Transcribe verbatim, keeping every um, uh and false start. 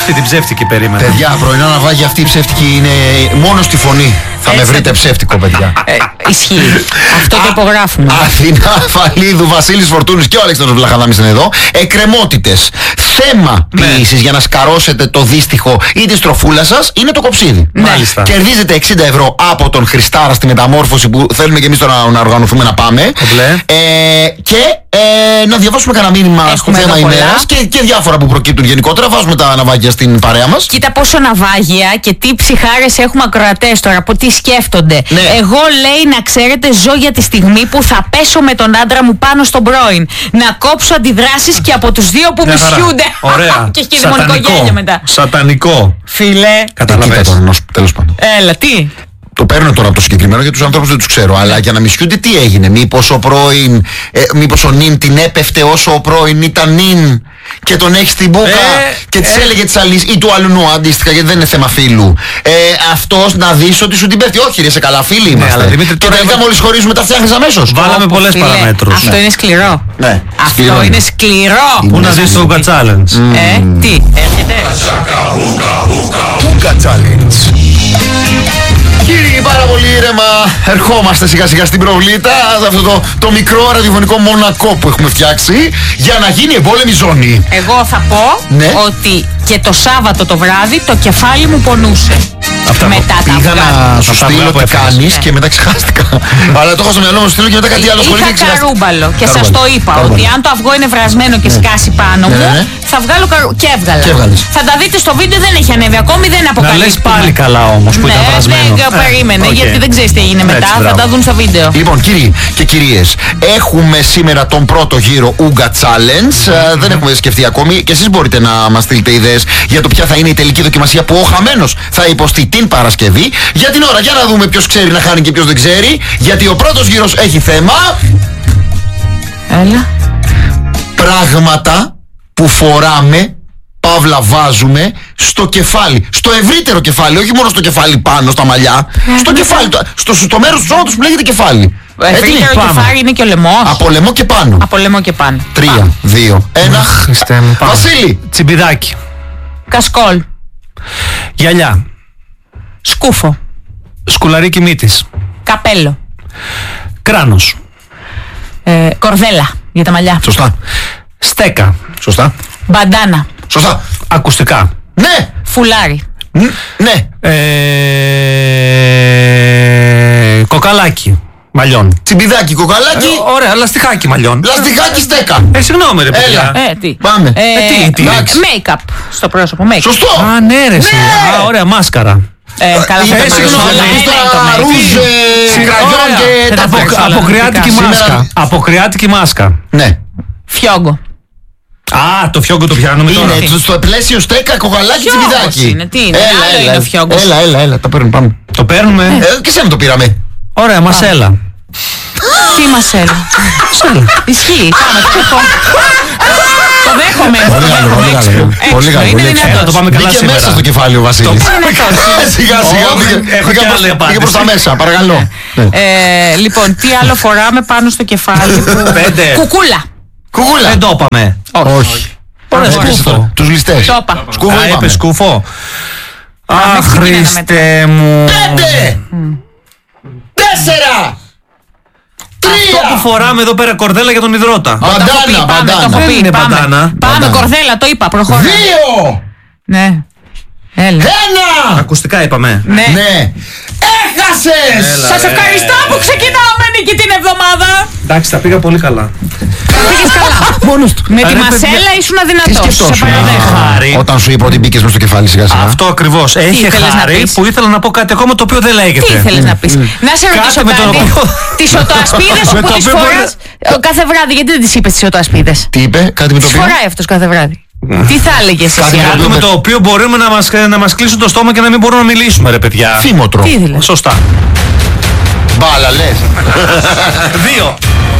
Αυτή την ψεύτικη περίμενα. Παιδιά, πρωινά ναυάγια, αυτή η ψεύτικη είναι μόνο στη φωνή. Θα Έτσι. με βρείτε ψεύτικο, παιδιά. Ε, ισχύει. Αυτό το υπογράφουμε. Αθηνά Φαλίδου, Βασίλης Φορτούνης και ο Αλέξανδρος Βλαχαδάμης είναι εδώ. Εκκρεμότητες. Θέμα Ναι. ποιήσης για να σκαρώσετε το δύστιχο ή τη στροφούλα σας είναι το κοψίδι. Ναι. Μάλιστα. Κερδίζετε εξήντα ευρώ από τον Χριστάρα στη μεταμόρφωση που θέλουμε και εμείς τώρα να οργανωθούμε να πάμε. Ε, και ε, να διαβάσουμε κανένα μήνυμα στο Έχουμε θέμα εδώ πολλά. ημέρας και, και διάφορα που προκύπτουν γενικότερα. Βάζουμε τα ναυάγια στην παρέα μας. Κοίτα πόσο ναυάγια και τι ψυχάρες έχουμε ακροατές τώρα, από τι σκέφτονται. Ναι. Εγώ, λέει, να ξέρετε, ζω για τη στιγμή που θα πέσω με τον άντρα μου πάνω στον πρώην. Να κόψω αντιδράσεις και από τους δύο που Μια χαρά. μισιούνται. Ωραία. Και έχει δαιμονικό γέλιο μετά. Σατανικό. Φίλε. Καταλαβαίνεις. Κοίτα τώρα, να σου- τέλος πάντων. Έλα, τι. Το παίρνω τώρα από το συγκεκριμένο για τους ανθρώπους δεν τους ξέρω. Αλλά για να μισιούνται τι έγινε. Μήπως ο πρώην, ε, μήπως ο νυν την έπεφτε όσο ο πρώην ήταν νυν και τον έχει στην μπούκα Ε, και της ε. έλεγε της άλλης ή του αλλού αντίστοιχα γιατί δεν είναι θέμα φίλου. Ε, αυτός να δεις ότι σου την πέφτει. Όχι, ρε, σε καλά φίλοι είμαστε. αλλά, Δημήτρη, και τώρα τελικά έβα- μόλις χωρίζουμε τα φτιάχνεις αμέσως. Βάλαμε Όπο, πολλές φίλε, παραμέτρους. Αυτό είναι σκληρό. Ναι, Αυτό σκληρό είναι είναι. σκληρό. Πού να δεις το Ouga Challenge. Ε, τι, έρχεται. Ouga Challenge. Κύριοι, πάρα πολύ ήρεμα ερχόμαστε σιγά σιγά στην προβλήτα, σε αυτό το, το μικρό ραδιοφωνικό μονακό που έχουμε φτιάξει για να γίνει εμπόλεμη ζώνη. Εγώ θα πω Ναι. ότι και το Σάββατο το βράδυ το κεφάλι μου πονούσε. Αυτά Μετά τα Πήγα αυγά. να σου Αυτά στείλω που τι έφερες. κάνεις Ναι. και μετά ξεχάστηκα. Αλλά το έχω στο μυαλό μου, στείλω και μετά κάτι άλλο σχολείο και Είχα ξεχάστηκα. καρούμπαλο και σας το είπα Καρούμπαλο. ότι αν το αυγό είναι βρασμένο και σκάσει πάνω Ναι, μου, ναι, ναι. θα βγάλω καρού... και έβγαλα. Και έβγαλες. Θα τα δείτε στο βίντεο, δεν έχει ανέβει ακόμη, δεν Να αποκαλύπτουμε. λες πάλι καλά όμως που ήταν βρασμένο. Ναι, ναι, περίμενε, Ε, οκ. γιατί δεν ξέρεις τι έγινε μετά, Έτσι, θα μπράβο. τα δουν στο βίντεο. Λοιπόν, κύριοι και κυρίες, έχουμε σήμερα τον πρώτο γύρο Ouga Challenge. Ε, δεν έχουμε σκεφτεί ακόμη και εσείς μπορείτε να μας στείλετε ιδέες για το ποια θα είναι η τελική δοκιμασία που ο χαμένος θα υποστεί την Παρασκευή. Για την ώρα, για να δούμε ποιος ξέρει να χάνει και ποιος δεν ξέρει. Γιατί ο πρώτος γύρος έχει θέμα Έλα. πράγματα που φοράμε, παύλα βάζουμε, στο κεφάλι. Στο ευρύτερο κεφάλι, όχι μόνο στο κεφάλι πάνω, στα μαλλιά. Στο κεφάλι, το- στο, στο μέρος του σώματος που λέγεται κεφάλι. Ευρύτερο πάμε. κεφάλι είναι και ο λαιμός. Από λαιμό και πάνω. Από λαιμό και πάνω. Τρία, δύο, ένα. Χριστέ μου, πάμε. Βασίλη, Τσιμπιδάκι. Κασκόλ. Γυαλιά. Σκούφο. Σκουλαρίκι μύτης. Καπέλο. Κράνος. Ε, κορδέλα για τα μαλλιά. σωστά. Στέκα. Σωστά. Μπαντάνα. Σωστά. Ακουστικά. Ναι, Φουλάρι. Ν- ναι. Ε, κοκαλάκι. Μαλλιών. Τσιμπιδάκι, κοκαλάκι, Ε, ωραία, λαστιχάκι μαλλιών. λαστιχάκι, στέκα. Ε, συγγνώμη ρε παιδιά. Έλα. Ε, τι. Πάμε. Ε, τι, τι. Εντάξει. make-up στο πρόσωπο. Make-up. Σωστό. Α, ναι ρε εσύ. Ναι. Α, ωραία, μάσκαρα. Ε, καλά, Ε, θα τα συγγνώμη, πάρεις όλα. να πεις Ένα τώρα είναι το make-up. ρούζ, ε, κραγιόν Ωραία. και Ε, τα απο- φέξα. Αποκριάτικη Σήμερα- μάσκα. Αποκριάτικη μάσκα. Ναι. Φιόγκο. Α, το φιόγκο το πιάνουμε τώρα. Είναι στο πλαίσιο στέκα, κοκαλάκι, Φιόγκος τσιμπιδάκι. είναι, τι είναι, άλλο είναι ο φιόγκος. Έλα, έλα, έλα, τα παίρνουμε, πάμε. Το παίρνουμε. Ε, και σένα το πήραμε. Ωραία, μασέλα. Τι μας έλα. Ισχύει. Πάμε, το δέχομαι. Το δέχομαι. Πολύ το καλό, δέχομαι πολύ έξω. καλό. Έξω, Πολύ καλό, είναι πολύ δυνατός. Έλα, το πάμε καλά Μπήκε σήμερα. μέσα στο κεφάλι ο Βασίλης. Είναι δυνατός. Σιγά σιγά Όχι, πήγε- έχω πήγε κι προς- άλλη πήγε απάντηση. προς τα μέσα, παρακαλώ. Ναι. Ε, λοιπόν, τι άλλο φοράμε πάνω στο κεφάλι που... Πέντε. Κουκούλα. Κουκούλα. Δεν το είπαμε. Όχι. Ωραία, Έπεσε σκούφο. τώρα. Τους ληστές. Το είπα. Σκούφο Α, είπε είπαμε. σκούφο. Αχ, ξεκινάμε Χριστέ μου. Πέντε. Τέσσερα. Αυτό που Τρία. φοράμε εδώ πέρα κορδέλα για τον υδρότα. Το έχω πει, Μπαντάνα, πάμε, το έχω μπαντάνα. πει, Δεν είναι πάμε. μπαντάνα. Πάμε, Μπαντάνα. κορδέλα, το είπα, προχώρα. Δύο. Ναι. Έλα. Ένα. Ακουστικά είπαμε. Ναι. Ναι. Έχασες. Έλα, Σας ρε. ευχαριστώ που ξεκινάμε νίκη την εβδομάδα. Εντάξει, τα πήγα πολύ καλά. Πήγες καλά. Μόνος του. Με τη Ρε, μασέλα παιδιά. ήσουν Τι αδυνατός. Σε σκεφτόσουν. παραδέχομαι. Χάρη. Όταν σου είπα ότι μπήκες μες στο κεφάλι σιγά σιγά. Αυτό ακριβώς. Έχει ήθελες να χάρη πεις? που ήθελα να πω κάτι ακόμα το οποίο δεν λέγεται. Τι ήθελες να πεις. Να σε ρωτήσω Κάτι με τον κάτι. οποίο- Τις οτοασπίδες Με που το τις οποίο φοράς ε, κάθε βράδυ. Γιατί δεν τις είπες τις οτοασπίδες. Τι είπε, κάτι με το Τις οποίο. φοράει αυτός κάθε βράδυ. Τι θα έλεγες Κάτι εσύ. με Κάτι με το οποίο μπορούμε να μας, να μας κλείσουν το στόμα και να μην μπορούμε να μιλήσουμε, ρε παιδιά. Φήμοτρο. Τι ήθελες. Σωστά. Μπάλα λες. Δύο.